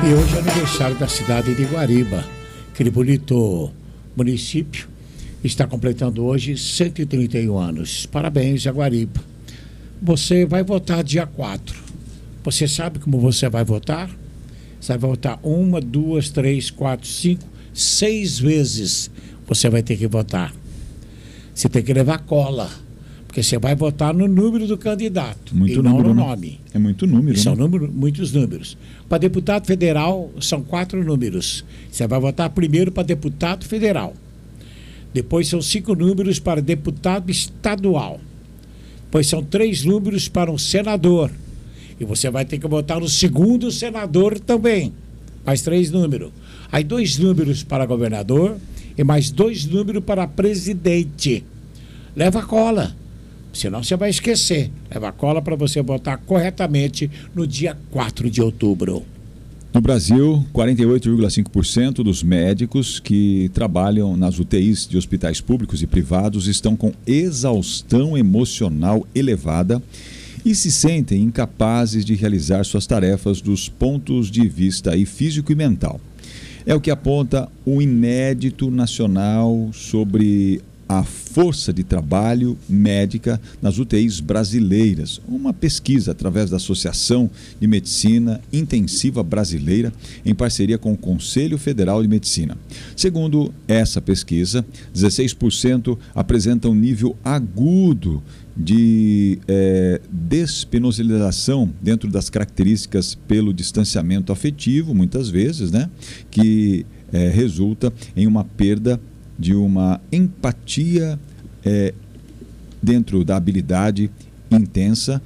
E hoje é aniversário da cidade de Guariba, aquele bonito município, está completando hoje 131 anos. Parabéns a Guariba. Você vai votar dia 4. Você sabe como você vai votar? Você vai votar 1, 2, 3, 4, 5, 6 vezes você vai ter que votar. Você tem que levar cola, porque você vai votar no número do candidato muito e número, não no né? nome. É muito número, São né? muitos números. Para deputado federal, são 4 números. Você vai votar primeiro para deputado federal. Depois são 5 números para deputado estadual. Depois são 3 números para um senador. E você vai ter que votar no segundo senador também. Mais 3 números. Aí 2 números para governador e mais 2 números para presidente. Leva cola. Senão você vai esquecer. Leva cola para você votar corretamente no dia 4 de outubro. No Brasil, 48,5% dos médicos que trabalham nas UTIs de hospitais públicos e privados estão com exaustão emocional elevada e se sentem incapazes de realizar suas tarefas dos pontos de vista aí, físico e mental. É o que aponta o inédito nacional sobre a força de trabalho médica nas UTIs brasileiras. Uma pesquisa através da Associação de Medicina Intensiva Brasileira, em parceria com o Conselho Federal de Medicina. Segundo essa pesquisa, 16% apresentam nível agudo de despenalização dentro das características pelo distanciamento afetivo, muitas vezes, né, que resulta em uma perda de uma empatia dentro da habilidade intensa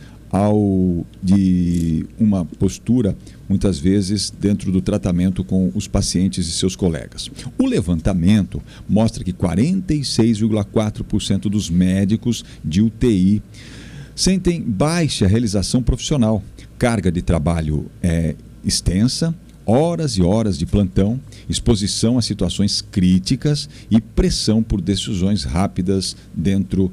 de uma postura, muitas vezes, dentro do tratamento com os pacientes e seus colegas. O levantamento mostra que 46,4% dos médicos de UTI sentem baixa realização profissional, carga de trabalho extensa, horas e horas de plantão, exposição a situações críticas e pressão por decisões rápidas dentro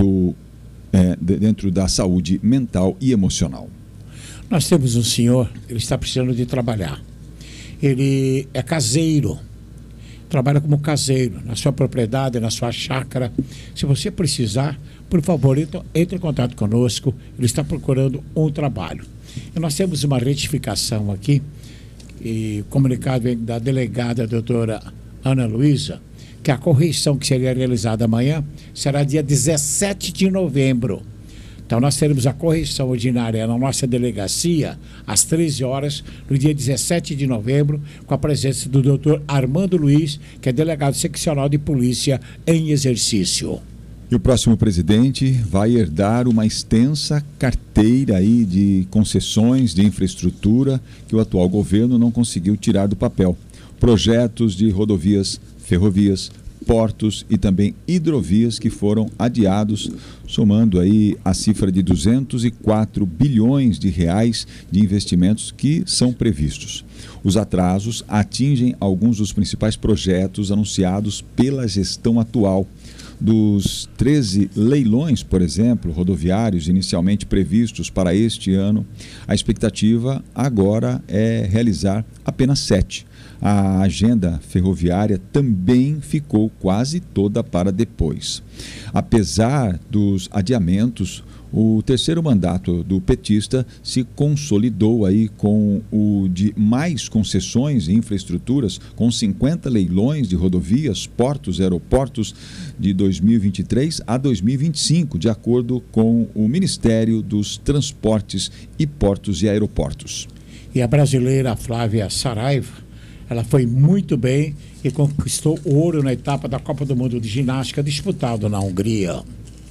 da saúde mental e emocional. Nós temos um senhor, ele está precisando de trabalhar. Ele é caseiro, trabalha como caseiro, na sua propriedade, na sua chácara. Se você precisar, por favor, entre em contato conosco, ele está procurando um trabalho. E nós temos uma retificação aqui, e comunicado da delegada doutora Ana Luísa, que a correição que seria realizada amanhã será dia 17 de novembro. Então nós teremos a correição ordinária na nossa delegacia às 13 horas, no dia 17 de novembro, com a presença do doutor Armando Luiz, que é delegado seccional de polícia em exercício. E o próximo presidente vai herdar uma extensa carteira aí de concessões de infraestrutura que o atual governo não conseguiu tirar do papel. Projetos de rodovias, ferrovias, portos e também hidrovias que foram adiados, somando aí a cifra de 204 bilhões de reais de investimentos que são previstos. Os atrasos atingem alguns dos principais projetos anunciados pela gestão atual. Dos 13 leilões, por exemplo, rodoviários inicialmente previstos para este ano, a expectativa agora é realizar apenas 7. A agenda ferroviária também ficou quase toda para depois. Apesar dos adiamentos, o terceiro mandato do petista se consolidou aí com o de mais concessões e infraestruturas, com 50 leilões de rodovias, portos, aeroportos de 2023 a 2025, de acordo com o Ministério dos Transportes e Portos e Aeroportos. E a brasileira Flávia Saraiva, ela foi muito bem e conquistou o ouro na etapa da Copa do Mundo de Ginástica disputada na Hungria.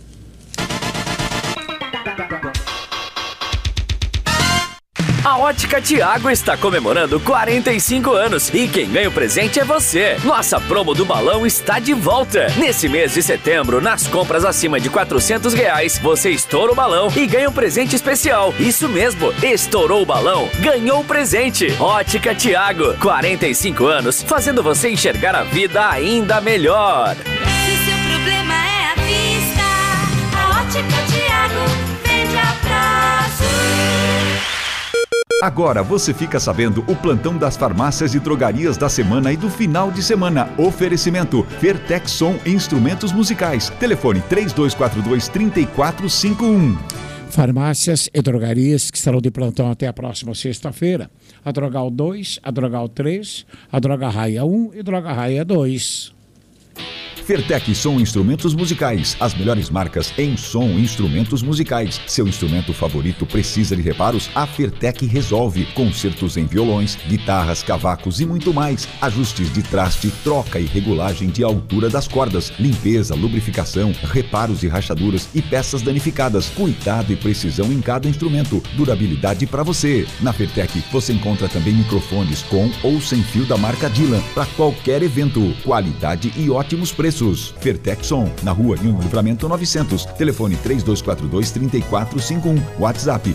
A Ótica Tiago está comemorando 45 anos e quem ganha o presente é você. Nossa promo do balão está de volta. Nesse mês de setembro, nas compras acima de R$400, você estoura o balão e ganha um presente especial. Isso mesmo, estourou o balão, ganhou o presente. Ótica Tiago, 45 anos, fazendo você enxergar a vida ainda melhor. Se seu problema é a vista, a Ótica Tiago vende a prazo. Agora você fica sabendo o plantão das farmácias e drogarias da semana e do final de semana. Oferecimento Fertex Som Instrumentos Musicais. Telefone 3242-3451. Farmácias e drogarias que estarão de plantão até a próxima sexta-feira. A Drogal 2, a Drogal 3, a Droga Raia 1 e Droga Raia 2. Fertex Som Instrumentos Musicais. As melhores marcas em som e instrumentos musicais. Seu instrumento favorito precisa de reparos? A Fertex resolve. Concertos em violões, guitarras, cavacos e muito mais. Ajustes de traste, troca e regulagem de altura das cordas. Limpeza, lubrificação, reparos de rachaduras e peças danificadas. Cuidado e precisão em cada instrumento. Durabilidade para você. Na Fertex você encontra também microfones com ou sem fio da marca Dylan para qualquer evento. Qualidade e ótimos preços. Fertex Som, na rua Rio Livramento 900. Telefone 3242-3451. WhatsApp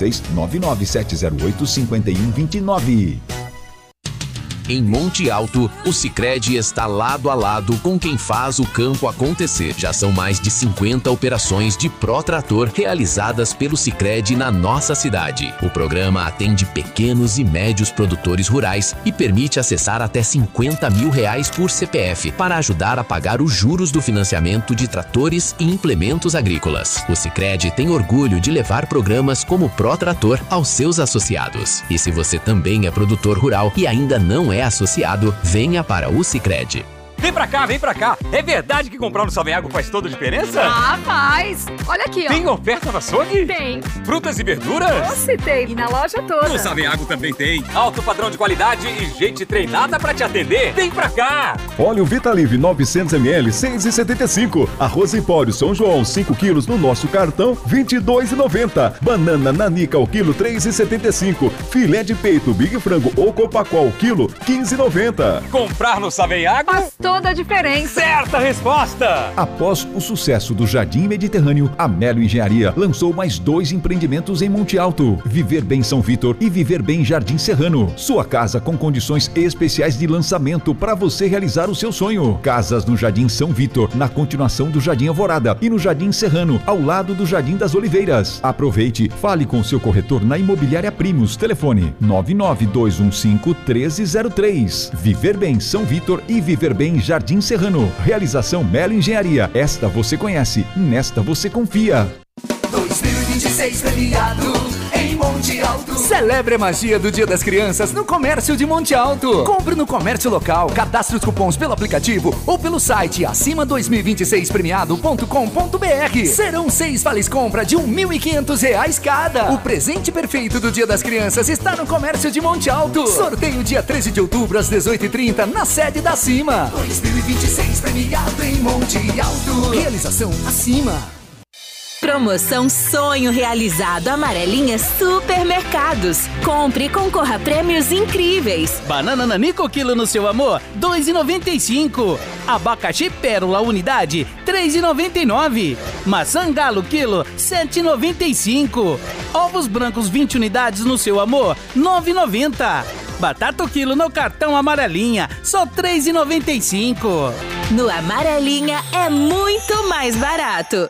16-99708-5129. Em Monte Alto, o Sicredi está lado a lado com quem faz o campo acontecer. Já são mais de 50 operações de Protrator realizadas pelo Sicredi na nossa cidade. O programa atende pequenos e médios produtores rurais e permite acessar até R$50 mil por CPF para ajudar a pagar os juros do financiamento de tratores e implementos agrícolas. O Sicredi tem orgulho de levar programas como Protrator aos seus associados. E se você também é produtor rural e ainda não é associado, venha para o Sicredi. Vem pra cá, vem pra cá. É verdade que comprar no Saveago faz toda a diferença? Ah, faz. Olha aqui, ó. Tem oferta no açougue? Tem. Frutas e verduras? Nossa, tem. E na loja toda. No Saveago também tem. Alto padrão de qualidade e gente treinada pra te atender. Vem pra cá. Óleo Vitalive 900ml, 6,75. Arroz Empório São João, 5 quilos no nosso cartão, 22,90. Banana Nanica ao quilo, 3,75. Filé de peito Big Frango ou Copacol, quilo, 15,90. Comprar no Saveago faz toda a diferença. Certa resposta. Após o sucesso do Jardim Mediterrâneo, a Melo Engenharia lançou mais 2 empreendimentos em Monte Alto. Viver Bem São Vitor e Viver Bem Jardim Serrano. Sua casa com condições especiais de lançamento para você realizar o seu sonho. Casas no Jardim São Vitor, na continuação do Jardim Alvorada, e no Jardim Serrano, ao lado do Jardim das Oliveiras. Aproveite, fale com seu corretor na Imobiliária Primos. Telefone 99215-1303. Viver Bem São Vitor e Viver Bem Jardim Serrano. Realização Melo Engenharia. Esta você conhece, nesta você confia. 2026 premiado em Monte Alto. Celebre a magia do Dia das Crianças no Comércio de Monte Alto. Compre no comércio local, cadastre os cupons pelo aplicativo ou pelo site acima2026premiado.com.br. Serão 6 vales compra de R$1.500 cada. O presente perfeito do Dia das Crianças está no Comércio de Monte Alto. Sorteio dia 13 de outubro às 18h30 na sede da Acima. 2026 premiado em Monte Alto. Realização Acima. Promoção Sonho Realizado Amarelinha Supermercados. Compre e concorra a prêmios incríveis. Banana Nanico quilo no seu amor, R$2,95. Abacaxi Pérola unidade, R$3,99. Maçã Galo quilo, R$7,95. Ovos brancos 20 unidades no seu amor, R$9,90. Batata quilo no cartão Amarelinha, só R$3,95. No Amarelinha é muito mais barato.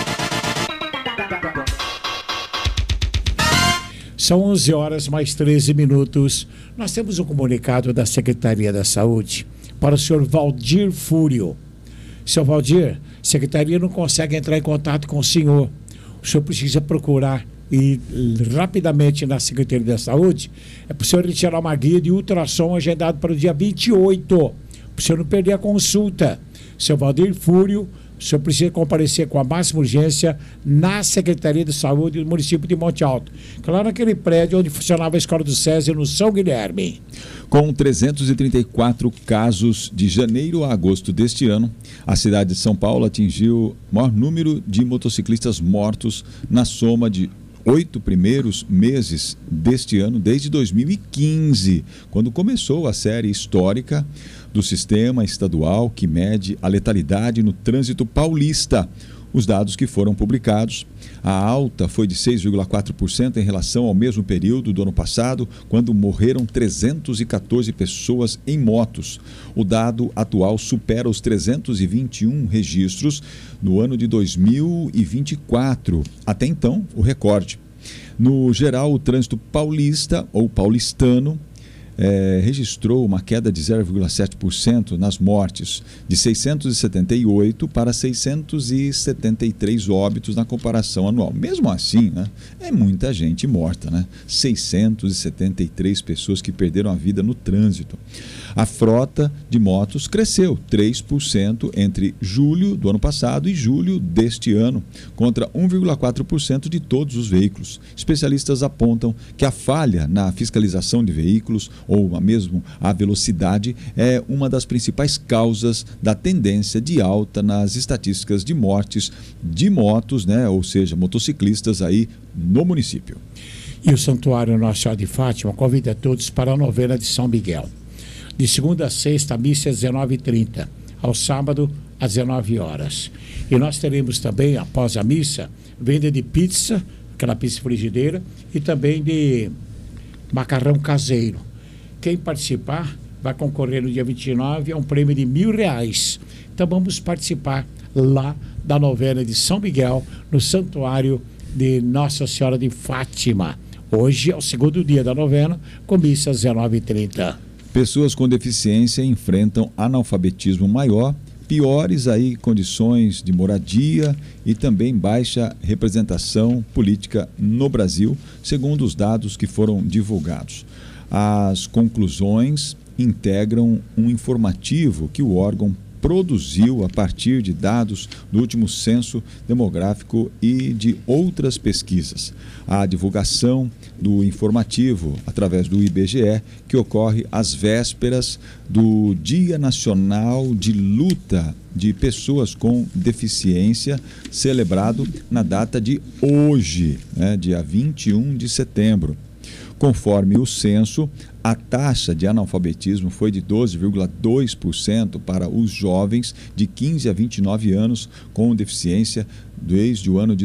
São 11 horas mais 13 minutos. Nós temos um comunicado da Secretaria da Saúde para o senhor Valdir Fúrio. Seu Valdir, a Secretaria não consegue entrar em contato com o senhor. O senhor precisa procurar ir rapidamente na Secretaria da Saúde. É para o senhor retirar uma guia de ultrassom agendado para o dia 28. Para o senhor não perder a consulta. Seu Valdir Fúrio, o senhor precisa comparecer com a máxima urgência na Secretaria de Saúde do município de Monte Alto. Claro, naquele prédio onde funcionava a Escola do César, no São Guilherme. Com 334 casos de janeiro a agosto deste ano, a cidade de São Paulo atingiu o maior número de motociclistas mortos na soma de 8 primeiros meses deste ano, desde 2015, quando começou a série histórica do sistema estadual que mede a letalidade no trânsito paulista. Os dados que foram publicados, a alta foi de 6,4% em relação ao mesmo período do ano passado, quando morreram 314 pessoas em motos. O dado atual supera os 321 registros no ano de 2024. Até então, o recorde. No geral, o trânsito paulista ou paulistano registrou uma queda de 0,7% nas mortes, de 678 para 673 óbitos na comparação anual. Mesmo assim, né, é muita gente morta, né? 673 pessoas que perderam a vida no trânsito. A frota de motos cresceu 3% entre julho do ano passado e julho deste ano, contra 1,4% de todos os veículos. Especialistas apontam que a falha na fiscalização de veículos ou mesmo a velocidade é uma das principais causas da tendência de alta nas estatísticas de mortes de motos, né, ou seja, motociclistas aí no município. E o Santuário Nossa Senhora de Fátima convida todos para a novena de São Miguel. De segunda a sexta, a missa é às 19h30, ao sábado às 19 horas. E nós teremos também, após a missa, venda de pizza, aquela pizza frigideira, e também de macarrão caseiro. Quem participar vai concorrer no dia 29 a um prêmio de R$1.000. Então vamos participar lá da novena de São Miguel, no Santuário de Nossa Senhora de Fátima. Hoje é o segundo dia da novena, com missa às 19h30. Pessoas com deficiência enfrentam analfabetismo maior, piores aí condições de moradia e também baixa representação política no Brasil, segundo os dados que foram divulgados. As conclusões integram um informativo que o órgão produziu a partir de dados do último censo demográfico e de outras pesquisas. A divulgação do informativo através do IBGE, que ocorre às vésperas do Dia Nacional de Luta de Pessoas com Deficiência, celebrado na data de hoje, né, dia 21 de setembro. Conforme o censo, a taxa de analfabetismo foi de 12,2% para os jovens de 15 a 29 anos com deficiência desde o ano de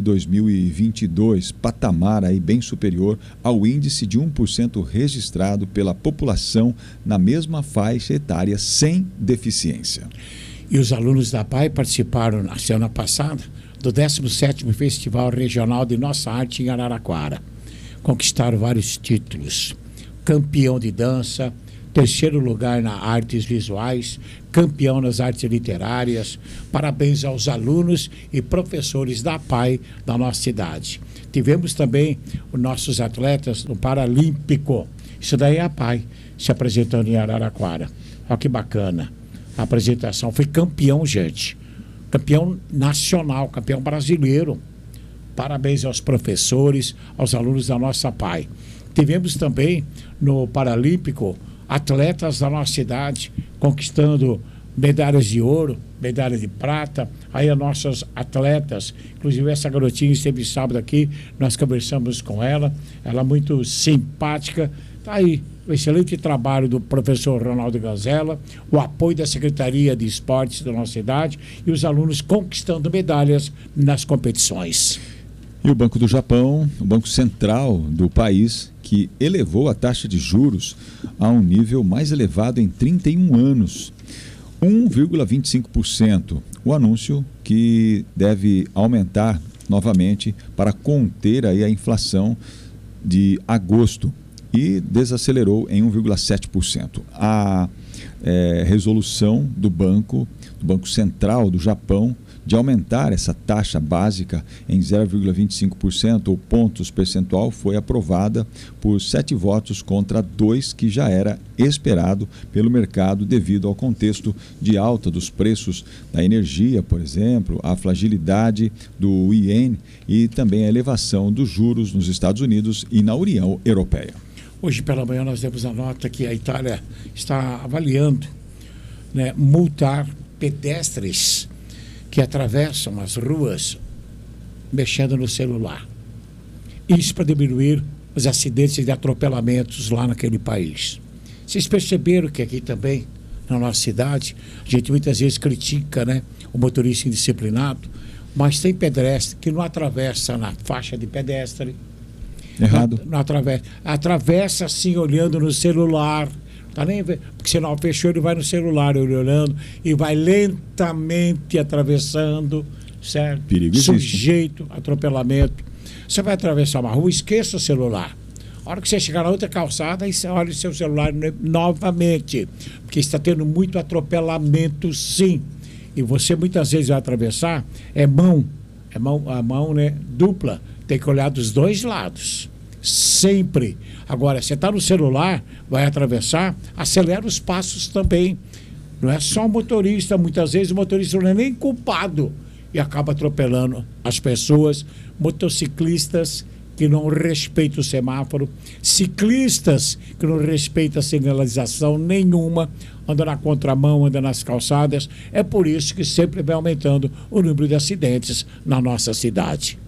2022, patamar aí bem superior ao índice de 1% registrado pela população na mesma faixa etária sem deficiência. E os alunos da PAI participaram na semana passada do 17º Festival Regional de Nossa Arte em Araraquara. Conquistaram vários títulos: campeão de dança, terceiro lugar nas artes visuais, campeão nas artes literárias. Parabéns aos alunos e professores da PAI da nossa cidade. Tivemos também os nossos atletas no Paralímpico. Isso daí é a PAI se apresentando em Araraquara. Olha que bacana. A apresentação foi campeão, gente. Campeão nacional, campeão brasileiro. Parabéns aos professores, aos alunos da nossa PAI. Tivemos também no Paralímpico atletas da nossa cidade conquistando medalhas de ouro, medalha de prata. Aí as nossas atletas, inclusive essa garotinha esteve sábado aqui, nós conversamos com ela, ela muito simpática. Está aí o excelente trabalho do professor Ronaldo Gazella, o apoio da Secretaria de Esportes da nossa cidade e os alunos conquistando medalhas nas competições. E o Banco do Japão, o Banco Central do país, que elevou a taxa de juros a um nível mais elevado em 31 anos, 1,25%. O anúncio que deve aumentar novamente para conter aí a inflação de agosto e desacelerou em 1,7%. A resolução do Banco Central do Japão de aumentar essa taxa básica em 0,25% ou pontos percentual foi aprovada por 7 votos contra 2, que já era esperado pelo mercado devido ao contexto de alta dos preços da energia, por exemplo, a fragilidade do iene e também a elevação dos juros nos Estados Unidos e na União Europeia. Hoje pela manhã nós demos a nota que a Itália está avaliando, né, multar pedestres que atravessam as ruas mexendo no celular. Isso para diminuir os acidentes de atropelamentos lá naquele país. Vocês perceberam que aqui também, na nossa cidade, a gente muitas vezes critica, né, o motorista indisciplinado, mas tem pedestre que não atravessa na faixa de pedestre. Errado. Não atravessa. Atravessa assim, olhando no celular. Tá nem vendo, porque se não fechou, ele vai no celular, ele olhando, e vai lentamente atravessando. certo? Perigo existe. Sujeito, atropelamento. Você vai atravessar uma rua, esqueça o celular. A hora que você chegar na outra calçada, aí você olha o seu celular novamente. Porque está tendo muito atropelamento, sim. E você muitas vezes vai atravessar, a mão, né, dupla. Tem que olhar dos dois lados. Sempre. Agora, você está no celular, vai atravessar, acelera os passos também. Não é só o motorista, muitas vezes o motorista não é nem culpado e acaba atropelando as pessoas, motociclistas que não respeitam o semáforo, ciclistas que não respeitam a sinalização nenhuma, andam na contramão, andam nas calçadas. É por isso que sempre vai aumentando o número de acidentes na nossa cidade.